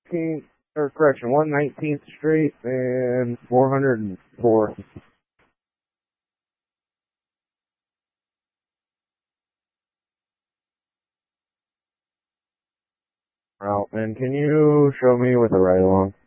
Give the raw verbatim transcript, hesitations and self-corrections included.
nineteenth, or correction, one nineteenth Street and four hundred fourth. Well, and can you show me with a ride along?